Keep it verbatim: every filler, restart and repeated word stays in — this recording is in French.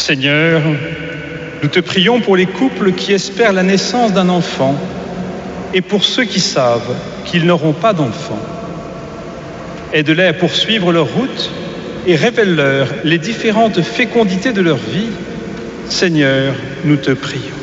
Seigneur, nous te prions pour les couples qui espèrent la naissance d'un enfant et pour ceux qui savent qu'ils n'auront pas d'enfant. Aide-les à poursuivre leur route et révèle-leur les différentes fécondités de leur vie. Seigneur, nous te prions.